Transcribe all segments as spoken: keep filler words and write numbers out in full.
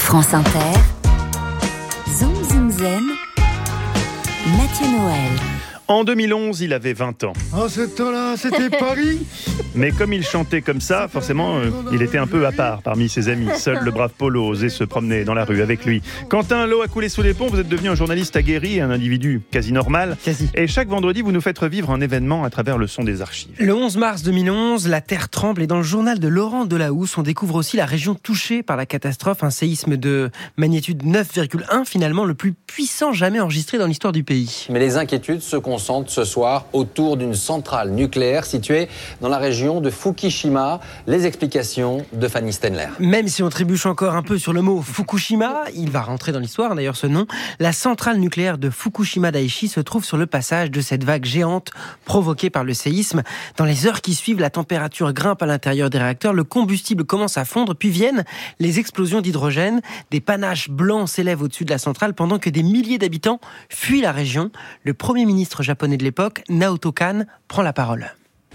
France Inter, Zoom Zoom Zen, Mathieu Noël. En deux mille onze, il avait vingt ans. En ce temps-là, c'était Paris. Mais comme il chantait comme ça, forcément, euh, il était un peu à part parmi ses amis. Seul le brave Polo osait se promener dans la rue avec lui. Quentin, l'eau a coulé sous les ponts, vous êtes devenu un journaliste aguerri et un individu quasi normal. Quasi. Et chaque vendredi, vous nous faites revivre un événement à travers le son des archives. Le onze mars deux mille onze, la terre tremble et dans le journal de Laurent Delahousse, on découvre aussi la région touchée par la catastrophe, un séisme de magnitude neuf virgule un, finalement le plus puissant jamais enregistré dans l'histoire du pays. Mais les inquiétudes se concentrent ce soir autour d'une centrale nucléaire située dans la région de Fukushima. Les explications de Fanny Stenler. Même si on trébuche encore un peu sur le mot Fukushima, il va rentrer dans l'histoire d'ailleurs ce nom, la centrale nucléaire de Fukushima Daiichi se trouve sur le passage de cette vague géante provoquée par le séisme. Dans les heures qui suivent, la température grimpe à l'intérieur des réacteurs, le combustible commence à fondre, puis viennent les explosions d'hydrogène. Des panaches blancs s'élèvent au-dessus de la centrale pendant que des milliers d'habitants fuient la région. Le premier ministre japonais de l'époque, Naoto Kan, prend la parole.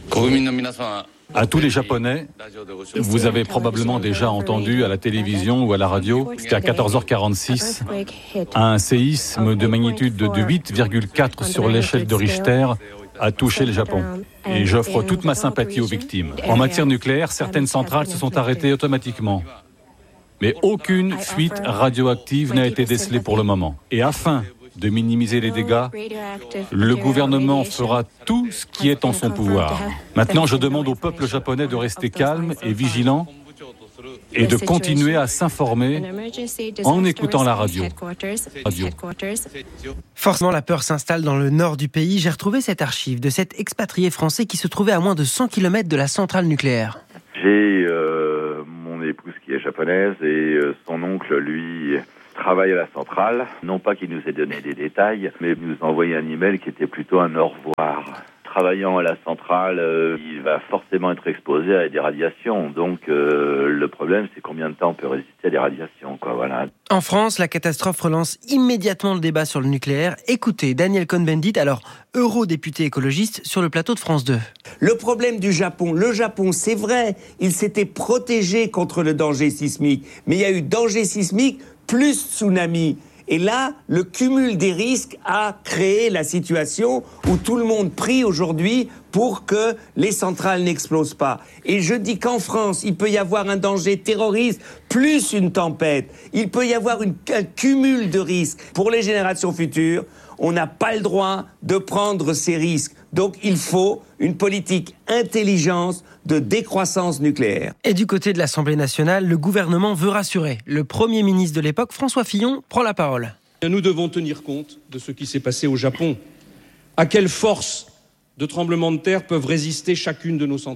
À tous les Japonais, vous avez probablement déjà entendu à la télévision ou à la radio qu'à quatorze heures quarante-six, un séisme de magnitude de huit virgule quatre sur l'échelle de Richter a touché le Japon. Et j'offre toute ma sympathie aux victimes. En matière nucléaire, certaines centrales se sont arrêtées automatiquement. Mais aucune fuite radioactive n'a été décelée pour le moment. Et afin de minimiser les dégâts, le gouvernement fera tout ce qui est en son pouvoir. Maintenant, je demande au peuple japonais de rester calme et vigilant et de continuer à s'informer en écoutant la radio. radio. Forcément, la peur s'installe dans le nord du pays. J'ai retrouvé cette archive de cet expatrié français qui se trouvait à moins de cent kilomètres de la centrale nucléaire. J'ai euh, mon épouse qui est japonaise et euh, son oncle, lui, travaille à la centrale. Non pas qu'il nous ait donné des détails, mais il nous a envoyé un email qui était plutôt un au revoir. Travaillant à la centrale, euh, il va forcément être exposé à des radiations. Donc euh, le problème, c'est combien de temps on peut résister à des radiations, quoi, voilà. En France, la catastrophe relance immédiatement le débat sur le nucléaire. Écoutez Daniel Cohn-Bendit, alors eurodéputé écologiste, sur le plateau de France deux. Le problème du Japon, le Japon, c'est vrai, il s'était protégé contre le danger sismique, mais il y a eu danger sismique plus tsunami. Et là, le cumul des risques a créé la situation où tout le monde prie aujourd'hui pour que les centrales n'explosent pas. Et je dis qu'en France, il peut y avoir un danger terroriste plus une tempête. Il peut y avoir une, un cumul de risques. Pour les générations futures, on n'a pas le droit de prendre ces risques. Donc il faut une politique intelligente de décroissance nucléaire. Et du côté de l'Assemblée nationale, le gouvernement veut rassurer. Le Premier ministre de l'époque, François Fillon, prend la parole. Nous devons tenir compte de ce qui s'est passé au Japon. À quelle force de tremblements de terre peuvent résister chacune de nos centrales ?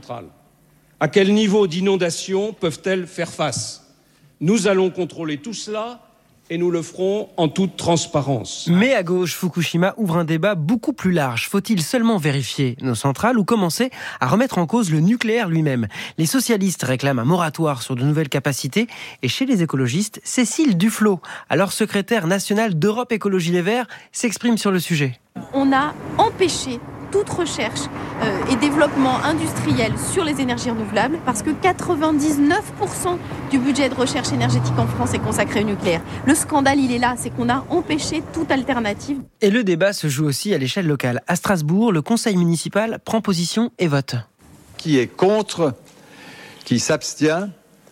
À quel niveau d'inondation peuvent-elles faire face ? Nous allons contrôler tout cela et nous le ferons en toute transparence. Mais à gauche, Fukushima ouvre un débat beaucoup plus large. Faut-il seulement vérifier nos centrales ou commencer à remettre en cause le nucléaire lui-même ? Les socialistes réclament un moratoire sur de nouvelles capacités. Et chez les écologistes, Cécile Duflot, alors secrétaire nationale d'Europe Écologie Les Verts, s'exprime sur le sujet. On a empêché toute recherche euh, et développement industriel sur les énergies renouvelables parce que quatre-vingt-dix-neuf pour cent du budget de recherche énergétique en France est consacré au nucléaire. Le scandale, il est là, c'est qu'on a empêché toute alternative. Et le débat se joue aussi à l'échelle locale. À Strasbourg, le conseil municipal prend position et vote. Qui est contre ? Qui s'abstient ?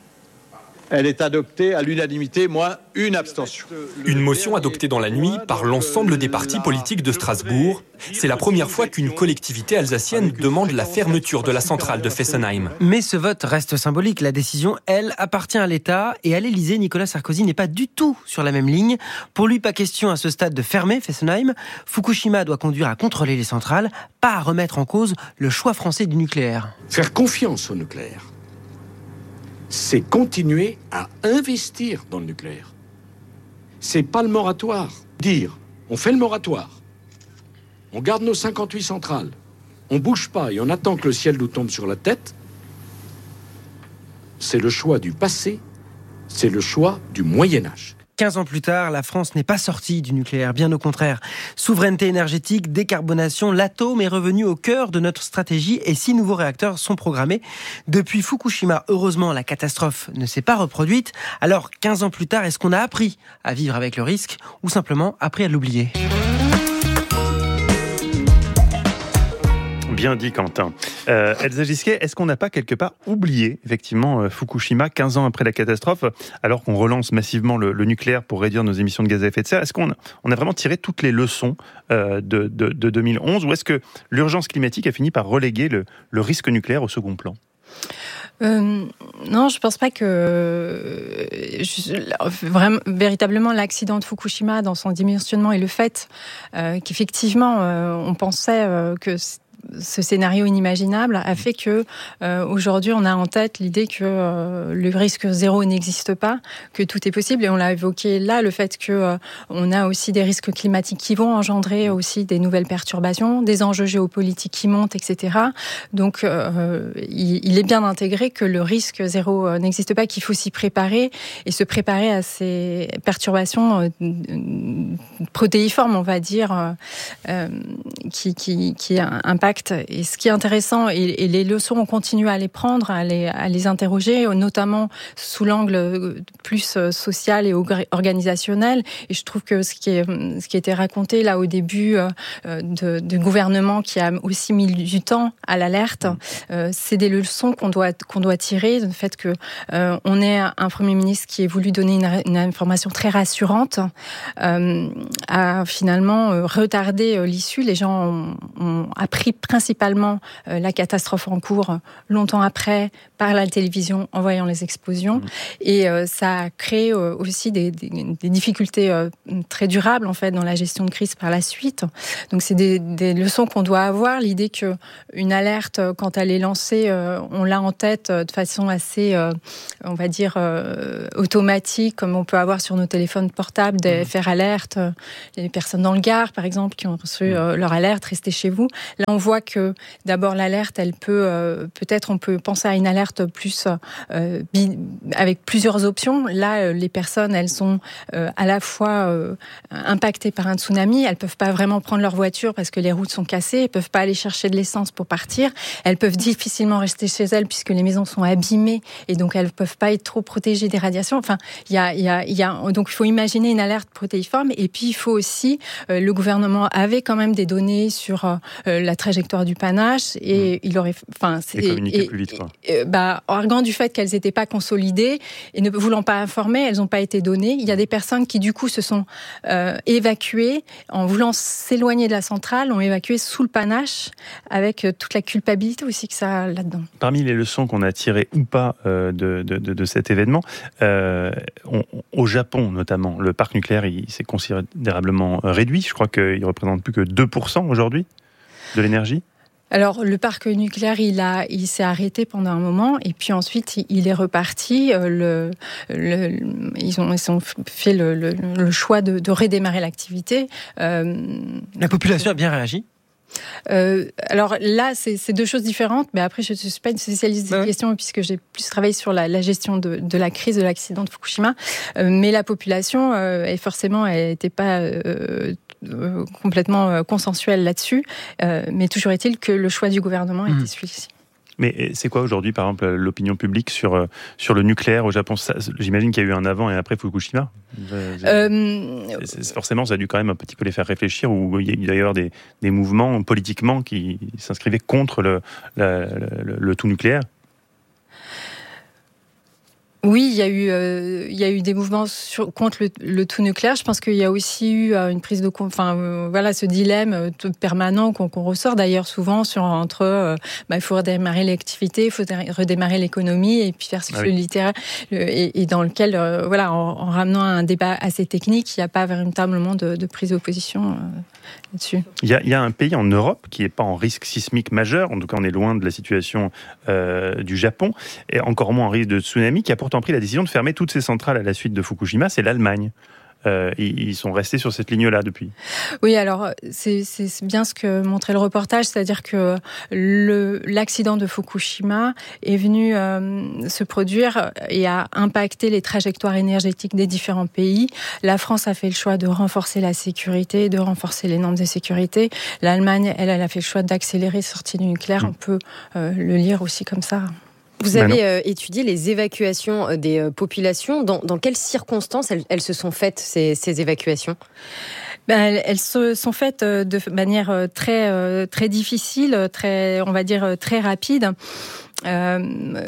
Elle est adoptée à l'unanimité, moins une abstention. Une motion adoptée dans la nuit par l'ensemble des partis politiques de Strasbourg. C'est la première fois qu'une collectivité alsacienne demande la fermeture de la centrale de Fessenheim. Mais ce vote reste symbolique. La décision, elle, appartient à l'État. Et à l'Élysée, Nicolas Sarkozy n'est pas du tout sur la même ligne. Pour lui, pas question à ce stade de fermer Fessenheim. Fukushima doit conduire à contrôler les centrales, pas à remettre en cause le choix français du nucléaire. Faire confiance au nucléaire, c'est continuer à investir dans le nucléaire. C'est pas le moratoire. Dire, on fait le moratoire, on garde nos cinquante-huit centrales, on bouge pas et on attend que le ciel nous tombe sur la tête, c'est le choix du passé, c'est le choix du Moyen-Âge. quinze ans plus tard, la France n'est pas sortie du nucléaire, bien au contraire. Souveraineté énergétique, décarbonation, l'atome est revenu au cœur de notre stratégie et six nouveaux réacteurs sont programmés. Depuis Fukushima, heureusement, la catastrophe ne s'est pas reproduite. Alors, quinze ans plus tard, est-ce qu'on a appris à vivre avec le risque ou simplement appris à l'oublier ? Bien dit, Quentin. Euh, Elsa Gisquet, est-ce qu'on n'a pas quelque part oublié, effectivement, euh, Fukushima, quinze ans après la catastrophe, alors qu'on relance massivement le, le nucléaire pour réduire nos émissions de gaz à effet de serre? Est-ce qu'on on a vraiment tiré toutes les leçons euh, de, de, de deux mille onze, ou est-ce que l'urgence climatique a fini par reléguer le, le risque nucléaire au second plan? Euh, non, je pense pas que euh, je, vraiment, véritablement l'accident de Fukushima dans son dimensionnement et le fait euh, qu'effectivement euh, on pensait euh, que ce scénario inimaginable a fait que euh, aujourd'hui on a en tête l'idée que euh, le risque zéro n'existe pas, que tout est possible, et on l'a évoqué là, le fait que euh, on a aussi des risques climatiques qui vont engendrer aussi des nouvelles perturbations, des enjeux géopolitiques qui montent, et cetera. Donc euh, il, il est bien intégré que le risque zéro euh, n'existe pas, qu'il faut s'y préparer et se préparer à ces perturbations euh, protéiformes, on va dire, euh, qui, qui, qui impactent. Et ce qui est intéressant, et, et les leçons, on continue à les prendre, à les, à les interroger, notamment sous l'angle plus social et organisationnel. Et je trouve que ce qui, est, ce qui a été raconté là au début euh, de, de gouvernement qui a aussi mis du temps à l'alerte, euh, c'est des leçons qu'on doit, qu'on doit tirer, du fait que euh, on est un Premier ministre qui a voulu donner une, une information très rassurante, euh, a finalement euh, retardé euh, l'issue. Les gens ont, ont appris principalement euh, la catastrophe en cours longtemps après par la télévision en voyant les explosions, mmh. et euh, ça a créé euh, aussi des, des, des difficultés euh, très durables en fait dans la gestion de crise par la suite. Donc c'est des, des leçons qu'on doit avoir, l'idée que une alerte quand elle est lancée, euh, on l'a en tête de façon assez, euh, on va dire euh, automatique, comme on peut avoir sur nos téléphones portables des mmh. faire alerte, euh, les personnes dans le Gard par exemple qui ont reçu euh, leur alerte, restez chez vous. Là on voit que d'abord l'alerte, elle peut euh, peut-être on peut penser à une alerte plus euh, bi- avec plusieurs options. Là, euh, les personnes, elles sont euh, à la fois euh, impactées par un tsunami. Elles peuvent pas vraiment prendre leur voiture parce que les routes sont cassées. Elles peuvent pas aller chercher de l'essence pour partir. Elles peuvent difficilement rester chez elles puisque les maisons sont abîmées et donc elles peuvent pas être trop protégées des radiations. Enfin, il y a, il y a, il y a donc il faut imaginer une alerte protéiforme. Et puis il faut aussi euh, le gouvernement avait quand même des données sur euh, la trajectoire du panache et mmh. il aurait, enfin, c'est et communiquer et, plus vite, quoi. Et, et, bah, arguant du fait qu'elles n'étaient pas consolidées et ne voulant pas informer, elles n'ont pas été données. Il y a des personnes qui du coup se sont euh, évacuées en voulant s'éloigner de la centrale, ont évacué sous le panache avec euh, toute la culpabilité aussi que ça a là-dedans. Parmi les leçons qu'on a tirées ou pas euh, de, de, de, de cet événement, euh, on, au Japon notamment, le parc nucléaire il s'est considérablement réduit. Je crois qu'il ne représente plus que deux pour cent aujourd'hui de l'énergie. Alors, le parc nucléaire, il, a, il s'est arrêté pendant un moment, et puis ensuite, il est reparti. Le, le, ils, ont, ils ont fait le, le, le choix de, de redémarrer l'activité. Euh, La population a bien réagi ? Euh, alors là, c'est, c'est deux choses différentes, mais après, je ne suis pas une spécialiste des ouais. questions, puisque j'ai plus travaillé sur la, la gestion de, de la crise, de l'accident de Fukushima. Euh, mais la population, euh, et forcément, elle n'était pas euh, euh, complètement euh, consensuelle là-dessus. Euh, mais toujours est-il que le choix du gouvernement mmh. était celui-ci. Mais c'est quoi aujourd'hui, par exemple, l'opinion publique sur, sur le nucléaire au Japon? Ça, j'imagine qu'il y a eu un avant et après Fukushima. Euh... C'est, c'est, forcément, ça a dû quand même un petit peu les faire réfléchir, ou il y a d'ailleurs des, des mouvements politiquement qui s'inscrivaient contre le, la, le, le tout nucléaire. Oui, il y a eu, euh, il y a eu des mouvements sur, contre le, le tout nucléaire. Je pense qu'il y a aussi eu euh, une prise de, enfin euh, voilà, ce dilemme euh, permanent qu'on, qu'on ressort d'ailleurs souvent sur entre, euh, bah, il faut redémarrer l'activité, il faut redémarrer l'économie et puis faire ce ah oui. littéraire le, et, et dans lequel, euh, voilà, en, en ramenant à un débat assez technique, il n'y a pas véritablement de, de prise d'opposition euh, là-dessus. Il y a, il y a un pays en Europe qui n'est pas en risque sismique majeur. En tout cas, on est loin de la situation euh, du Japon et encore moins en risque de tsunami, qui a pourtant pris la décision de fermer toutes ses centrales à la suite de Fukushima, c'est l'Allemagne. euh, ils, ils sont restés sur cette ligne-là depuis. Oui, alors c'est, c'est bien ce que montrait le reportage, c'est-à-dire que le, l'accident de Fukushima est venu euh, se produire et a impacté les trajectoires énergétiques des différents pays. La France a fait le choix de renforcer la sécurité, de renforcer les normes de sécurité. L'Allemagne, elle, elle a fait le choix d'accélérer la sortie du nucléaire. Mmh. On peut euh, le lire aussi comme ça. Vous avez euh, étudié les évacuations des euh, populations. Dans, dans quelles circonstances elles, elles se sont faites, ces, ces évacuations ? Ben, elles, elles se sont faites de manière très, très difficile, très, on va dire très rapide. Euh,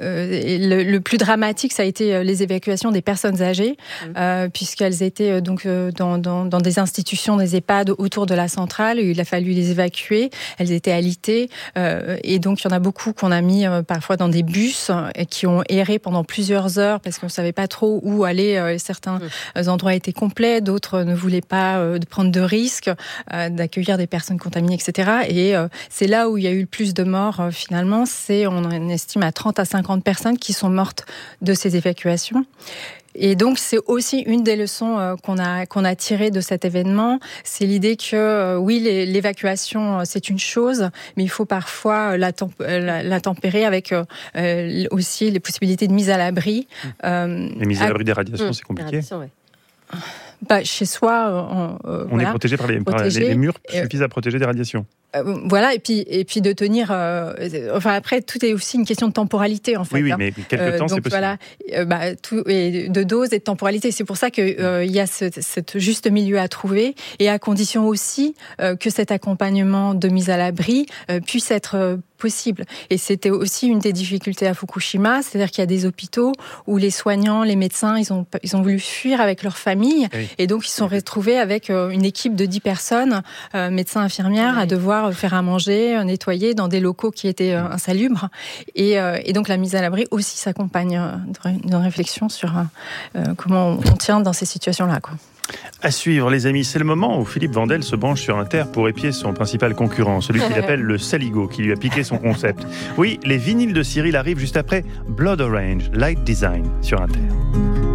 le, le plus dramatique, ça a été les évacuations des personnes âgées, mmh. euh, puisqu'elles étaient donc dans, dans, dans des institutions, des EHPAD autour de la centrale. Il a fallu les évacuer. Elles étaient alitées, euh, et donc il y en a beaucoup qu'on a mis euh, parfois dans des bus et qui ont erré pendant plusieurs heures parce qu'on ne savait pas trop où aller. Euh, certains mmh. endroits étaient complets, d'autres ne voulaient pas euh, prendre de risques, euh, d'accueillir des personnes contaminées, et cetera. Et euh, c'est là où il y a eu le plus de morts euh, finalement. C'est on estime à trente à cinquante personnes qui sont mortes de ces évacuations. Et donc, c'est aussi une des leçons euh, qu'on a, qu'on a tirées de cet événement. C'est l'idée que, euh, oui, les, l'évacuation, c'est une chose, mais il faut parfois la, temp- la, la tempérer avec euh, aussi les possibilités de mise à l'abri. Euh, les mises à l'abri des radiations, mmh. c'est compliqué. Ouais. Bah, chez soi, on, euh, on voilà, est protégé par les, protégé, par les murs suffisent à protéger des radiations. Euh, voilà, et puis, et puis de tenir... Euh, enfin, après, tout est aussi une question de temporalité, en fait. Oui, oui, hein. mais quelques euh, temps, donc, c'est possible. Voilà, euh, bah, tout, et de dose et de temporalité. C'est pour ça qu'il euh, y a ce, ce juste milieu à trouver, et à condition aussi euh, que cet accompagnement de mise à l'abri euh, puisse être... Euh, possible. Et c'était aussi une des difficultés à Fukushima, c'est-à-dire qu'il y a des hôpitaux où les soignants, les médecins, ils ont, ils ont voulu fuir avec leur famille, oui. et donc ils se sont retrouvés avec une équipe de dix personnes, euh, médecins, infirmières, oui. à devoir faire à manger, nettoyer dans des locaux qui étaient euh, insalubres. Et, euh, et donc la mise à l'abri aussi s'accompagne d'une réflexion sur euh, comment on tient dans ces situations-là, quoi. À suivre, les amis, c'est le moment où Philippe Vandel se branche sur Inter pour épier son principal concurrent, celui qu'il appelle le Saligo, qui lui a piqué son concept. Oui, les vinyles de Cyril arrivent juste après Blood Orange, Light Design sur Inter.